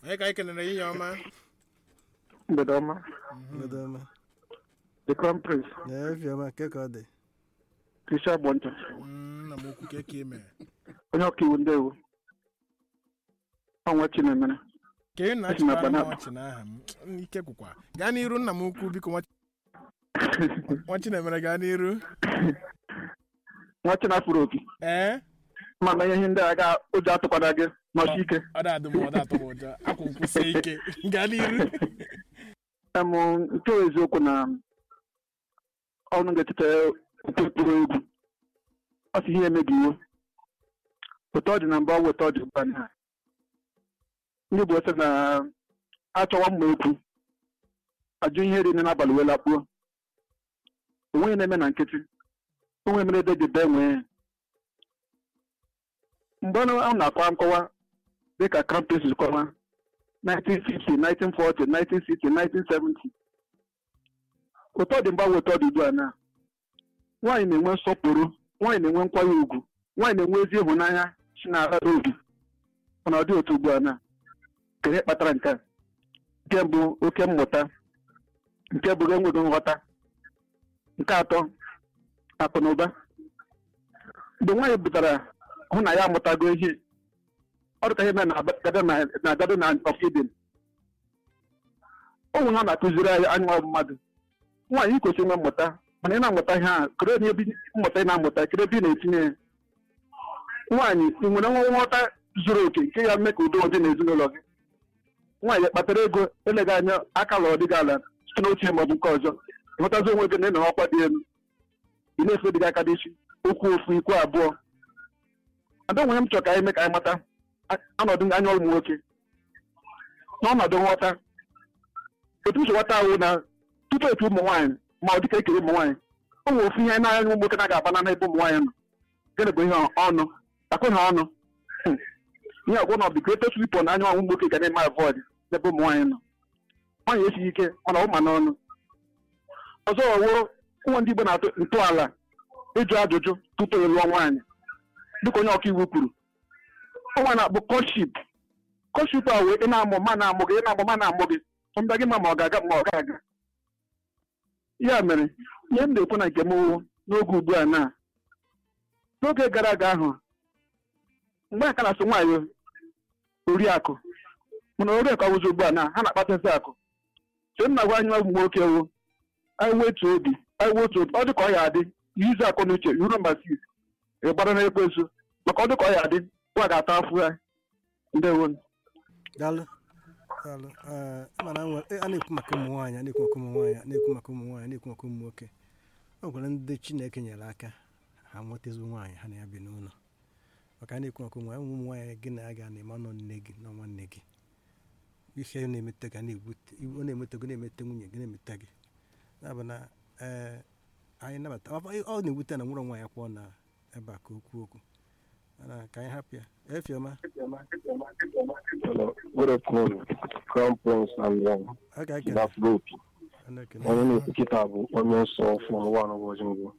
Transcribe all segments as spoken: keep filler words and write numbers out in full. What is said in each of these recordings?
Anyị ka anyị kenere ihe ọma. Mgbede ọma. Mgbede ọma. The Crown Prince. Na-efi ọma nke ka ọ dị. Krisha Bonta. Nna m okwu ka eke eme. Onye ọka iwu ndewo. Ọnwa Chinemere. Ka ị na-achịkwa nwa ọchị n'aha m ike kwụkwa. Gaa n'iru nna m ukwu biko nwa Chinemere gaa n'iru. Nwa Chinafuro opi. Ee? Mana ihe ndị a ga ụjọ atụkwara gị nọsi ike. Ọ da-adụ m ọ da-atụ m ụjọ. Akwụ m kwụsie ike. Gaa n'iru. Em nke eziokwu na ọnụ ga-etete mkpụrụ egwu. Ọ sị ihe emebiwo. Ụtọ ọ dị na mba ọ weta ọ dị ugbu a. Ndị bụ ose na achọwa mma ekwu. Ajụ ihe ri n'abalị wee lakpuo. Onwe na-eme na nkịtị. Onwe mere ebe dị be nwee. Mgbe ọ na-akọwa nkọwa dịka campus kọwa nineteen fifty, nineteen forty, nineteen sixty, nineteen seventy. Ụtọ dị mgba ụtọ dị ugbu a na nwaanyị na-enwe nsọpụrụ, nwaanyị na-enwe nkwanye ugwu, nwaanyị na-enwe ezi ịhụnanya si n'ala obi. Mana ọ dị otu ugbu a na kedu kpatara nke a? Nke mbụ oke mmụta, nke bụ enweghị nghọta, nke atọ akụ na ụba. Mgbe nwaanyị pụtara hụ na ya amụtago ihe ọ dịka ihe na-agado na ọfidin o nwere ha na-akụziri anyị anya mmadụ. Nwaanyị ikwesị nwe mmụta mana ị na-amụta ihe a kere ebe mmụta ị na-amụta kere ebe ị na-etinye ya. Nwaanyị ị nwere nwa nghọta zuru oke nke ya mee ka udo dị n'ezinụlọ gị. Nwaanyị kpatara ego eleghị anya aka lụọ dị gị ala site n'otu maọbụ nke ọzọ ịhụtazi onwe gị na ị nọ n'ọkwa dị elu ị na-efe dị gị aka n'isi okwu ofu ikwu abụọ. Ada nwere m chọrọ ka anyị mee ka anyị mata ọnọdụ anya ụmụ nwoke n'ọnọdụ nghọta. Otu uche nghọta ahụ na tupu etu ụmụ nwaanyị ma ọ dịka ekere ụmụ nwaanyị o nwere ofu ihe n'anya ụmụ nwoke na-aga aba n'ebe ụmụ nwaanyị nọ. Gịnị bụ ihe ọnụ akụ ha ọnụ ihe ọgwụ na ọ bụ greatest weapon na anya ụmụ nwoke ga na-eme avoid n'ebe ụmụ nwaanyị nọ. Nwaanyị esighị ike mana ụma n'ọnụ. Ọzọ ọwụrụ ụmụ ndị Igbo na-atụ ntọala ịjụ ajụjụ tupu ịlụọ nwaanyị dịka onye ọka iwu kwuru. Ọnwa na-akpụ kọship kọship a wee ị na-amụ ma na-amụ gị ị na-amụ ma na-amụ gị ọmda gị ma ma ọ ga-aga ma ọ ga-aga. Ya mere ihe m na-ekwu na nke m n'oge ugbu a na n'oge gara aga ahụ mgbe aka na-asụ nwaanyị oriakụ mana oriakụ awụzi ugbu a na ha na-akpachasị akụ. So m na-agwa anyị ụmụ nwoke ewu anyị wetu obi anyị wetu obi ọ dị ka ọ ya adị izu akọ na uche iru mba sis ịgbara n'ekwensu maka ọ dị ka ọ ya adị nwa ga-ata afụ ya. Ndewo. Daalụ. Daalụ. Mana a na-ekwu maka ụmụ nwaanyị a na-ekwu maka ụmụ nwaanyị na-ekwu maka ụmụ nwaanyị na-ekwu maka ụmụ nwoke. Ọ gwara ndị Chineke nyere aka ha nwetazi nwaanyị ha na ya bi n'ụlọ maka a na-ekwu maka ụmụ nwaanyị ụmụ nwaanyị gị na ya ga na-eme nọ nne gị na nwanne gị ihe na-emete ga na-ebute ọ na-emete gị na-emete nwunye gị na-emete gị na-abụ na ee anyị nabata ọ na-ewute na nwụrụ nwaanyị kwụọ na ebe a ka okwu okwu mana ka anyị hapụ ya. Efioma. Good afternoon, Crown Prince and um, Staff Group. Onye na-ekwukịta bụ onye nsọ from one of Ojingwu.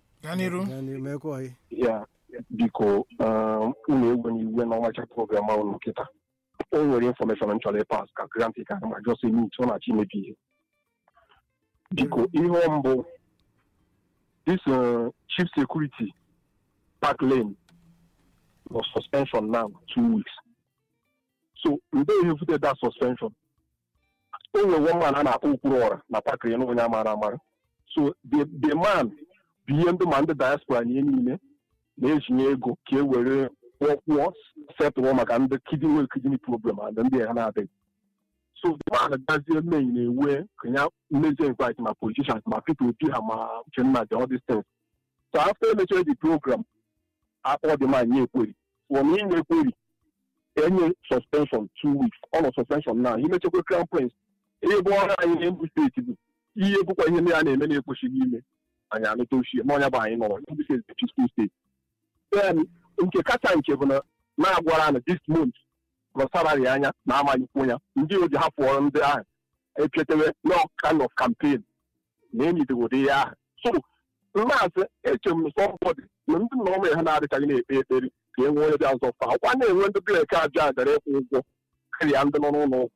Ya biko unu egwenye iwe na ọmacha program ahụ nkịta. O nwere information m chọrọ ịpas ka grant ka ma just meet ọ na-achọ imebi ihe. Biko ihe mbụ this uh, chief security Park Lane was suspension now two weeks. So mgbe ihe voted that suspension o nwere one man a na-akpọ okpuru ọra na Park Lane onye amara amara. So the the man bụ ihe ndị ma ndị diaspora nye niile na-ejinye ego ka e were kwụọ setụrụ maka ndị kidney nwere kidney problem and ndị ha na-adịghị. So the man gazie main na-ewe ka ya mmezie inquiry ma politicians ma people obi ha ma Uchenna all these things. So after mechuring the program akpọ the man nye ekweri from inye ekweri enye suspension two weeks ọ nọ suspension now imechekwa Crown Prince ebe ọrụ anyị n'Enugu steeti bụ ihe bụkwa ihe ndị a na-eme na-ekwesịghị ime anyị anụta ochie ma ọnya bụ anyị nọ Enugu steeti peaceful state. Then nke kacha nke bụ na na-agwara na this month bụ salary anya na amanyekwu ya ndị oji hapụ ọrụ ndị ahụ echetewe no kind of campaign na enyitegodi ya ahụ. So maazị eche m somebody na ndị nna ọmụ ha na-adịchaghị na-ekpe ekpere ka e nwee onye bịa nzọfa ọkwa na-enwe ndị breki abịa gara ịkwụ ụgwọ karịa ndị nọ n'ụlọ ụkwụ